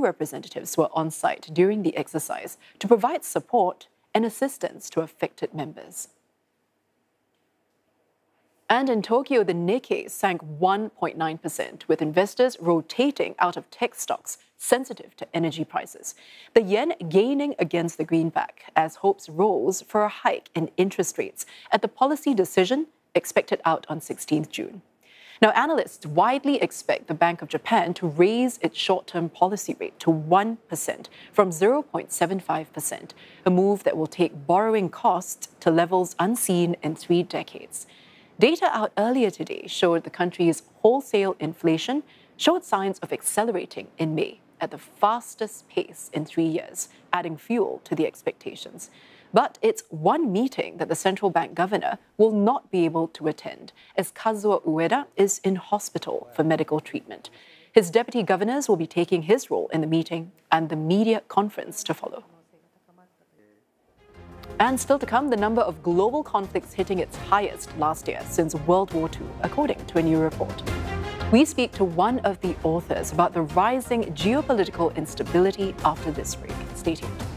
representatives were on site during the exercise to provide support and assistance to affected members. And in Tokyo, the Nikkei sank 1.9%, with investors rotating out of tech stocks sensitive to energy prices. The yen gaining against the greenback as hopes rose for a hike in interest rates at the policy decision expected out on 16th June. Now, analysts widely expect the Bank of Japan to raise its short-term policy rate to 1% from 0.75%, a move that will take borrowing costs to levels unseen in 3 decades. Data out earlier today showed the country's wholesale inflation showed signs of accelerating in May at the fastest pace in 3 years, adding fuel to the expectations. But it's one meeting that the central bank governor will not be able to attend, as Kazuo Ueda is in hospital for medical treatment. His deputy governors will be taking his role in the meeting and the media conference to follow. And still to come, the number of global conflicts hitting its highest last year since World War II, according to a new report. We speak to one of the authors about the rising geopolitical instability after this break. Stay tuned.